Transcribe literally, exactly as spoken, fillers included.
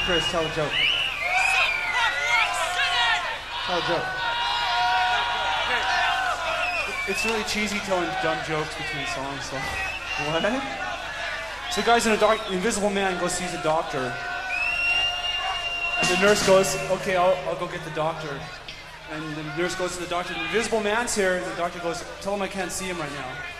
Chris, tell a joke. Tell a joke. It's really cheesy telling dumb jokes between songs, so... What? So the guy's in a dark... The Invisible Man goes sees a doctor. And the nurse goes, okay, I'll, I'll go get the doctor. And the nurse goes to the doctor, the Invisible Man's here. And the doctor goes, tell him I can't see him right now.